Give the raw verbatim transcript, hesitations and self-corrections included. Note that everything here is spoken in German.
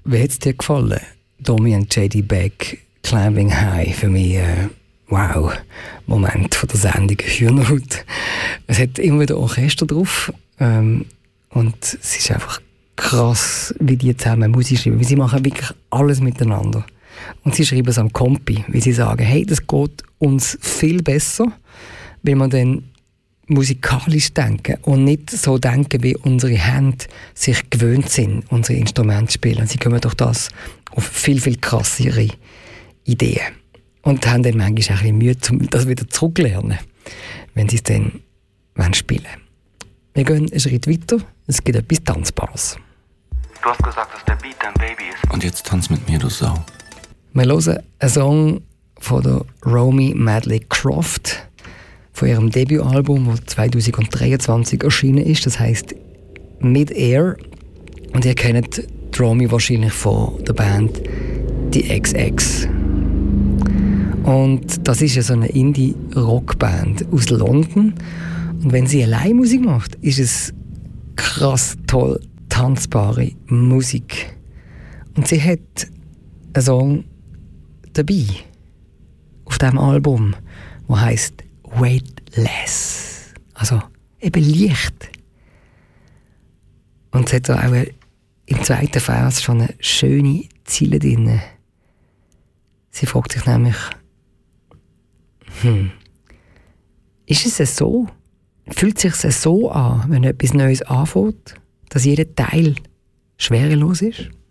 Wie hat es dir gefallen? Domi und J D Beck, Climbing High, für mich äh, wow, Moment von der Sendung Hühnerhut. Es hat immer wieder Orchester drauf ähm, und es ist einfach krass, wie die zusammen Musik schreiben. Weil sie machen wirklich alles miteinander. Und sie schreiben es am Kompi, weil sie sagen, hey, das geht uns viel besser, wenn wir dann musikalisch denken und nicht so denken, wie unsere Hände sich gewöhnt sind, unsere Instrumente zu spielen. Sie kommen durch das auf viel, viel krassere Ideen. Und haben dann manchmal auch ein bisschen Mühe, um das wieder zurückzulernen, wenn sie es dann spielen wollen. Wir gehen einen Schritt weiter, es gibt etwas Tanzbares. Du hast gesagt, dass der Beat dein Baby ist. Und jetzt tanz mit mir, du Sau. Wir hören einen Song von der Romy Madley Croft, von ihrem Debütalbum, das zwanzig dreiundzwanzig erschienen ist. Das heisst Mid-Air. Und ihr kennt die Romy wahrscheinlich von der Band die X X. Und das ist ja so eine Indie-Rockband aus London. Und wenn sie allein Musik macht, ist es krass toll tanzbare Musik. Und sie hat einen Song dabei auf diesem Album, der heisst Weightless. Also eben leicht. Und es hat auch im zweiten Vers schon eine schöne Ziele drin. Sie fragt sich nämlich, hm, ist es so? Fühlt es sich so an, wenn etwas Neues anfängt, dass jeder Teil schwerelos ist?